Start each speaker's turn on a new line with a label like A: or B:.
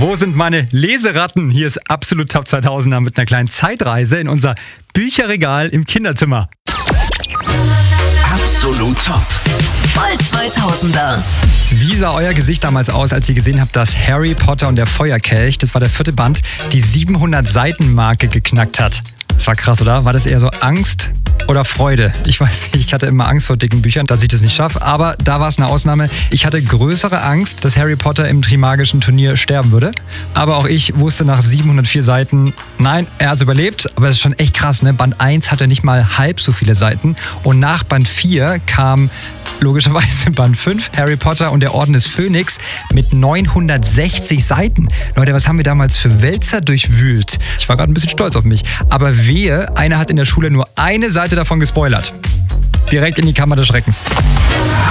A: Wo sind meine Leseratten? Hier ist Absolut Top 2000er mit einer kleinen Zeitreise in unser Bücherregal im Kinderzimmer.
B: Absolut Top. Voll 2000er.
A: Wie sah euer Gesicht damals aus, als ihr gesehen habt, dass Harry Potter und der Feuerkelch, das war der 4. Band, die 700-Seiten-Marke geknackt hat? Das war krass, oder? War das eher so Angst oder Freude? Ich weiß nicht, ich hatte immer Angst vor dicken Büchern, dass ich das nicht schaffe. Aber da war es eine Ausnahme. Ich hatte größere Angst, dass Harry Potter im Trimagischen Turnier sterben würde. Aber auch ich wusste nach 704 Seiten, nein, er hat es überlebt. Aber es ist schon echt krass, ne? Band 1 hatte nicht mal halb so viele Seiten. Und nach Band 4 kam logischerweise Band 5, Harry Potter und der Orden des Phönix mit 960 Seiten. Leute, was haben wir damals für Wälzer durchwühlt? Ich war gerade ein bisschen stolz auf mich. Aber wehe, einer hat in der Schule nur eine Seite davon gespoilert. Direkt in die Kammer des Schreckens.